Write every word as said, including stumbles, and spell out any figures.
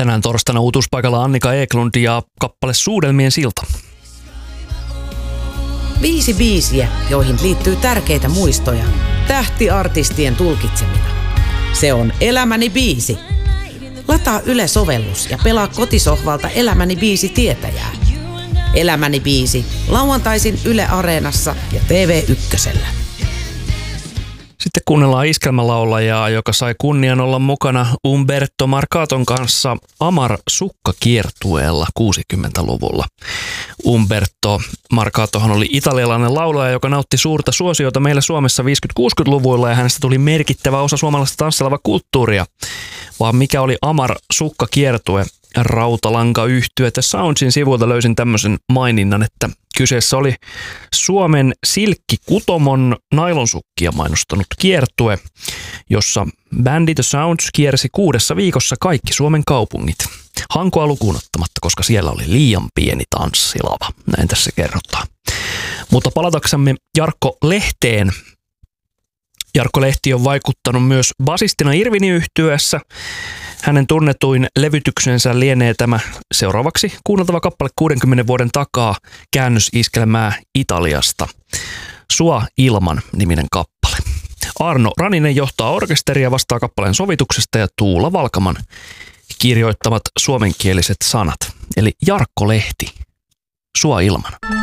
Tänään torstaina uutuuspaikalla Annika Eklund ja kappale Suudelmien silta. Viisi biisiä, joihin liittyy tärkeitä muistoja. Tähtiartistien tulkitsemina. Se on Elämäni biisi. Lataa Yle-sovellus ja pelaa kotisohvalta Elämäni biisi tietäjää. Elämäni biisi. Lauantaisin Yle Areenassa ja T V ykkösellä. Sitten kuunnellaan iskelmälaulajaa, joka sai kunnian olla mukana Umberto Marcaton kanssa Amar Sukka-kiertueella kuusikymmentäluvulla. Umberto Marcatohan oli italialainen laulaja, joka nautti suurta suosiota meillä Suomessa viisikymmentä-kuusikymmentäluvuilla ja hänestä tuli merkittävä osa suomalaista tanssilava kulttuuria. Vaan mikä oli Amar Sukka-kiertue? Rautalanka-yhtye The Soundsin sivuilta löysin tämmöisen maininnan, että kyseessä oli Suomen silkkikutomon nailonsukkia mainostanut kiertue, jossa bändi The Sounds kiersi kuudessa viikossa kaikki Suomen kaupungit. Hankoa lukuun ottamatta, koska siellä oli liian pieni tanssilava. Näin tässä kerrotaan. Mutta palataksemme Jarkko Lehteen. Jarkko Lehti on vaikuttanut myös basistina Irvini-yhtyeessä. Hänen tunnetuin levytyksensä lienee tämä seuraavaksi kuunneltava kappale kuudenkymmenen vuoden takaa käännösiskelmää Italiasta. Sua ilman -niminen kappale. Arno Raninen johtaa orkesteria, vastaa kappaleen sovituksesta ja Tuula Valkaman kirjoittamat suomenkieliset sanat. Eli Jarkko Lehti, Sua ilman.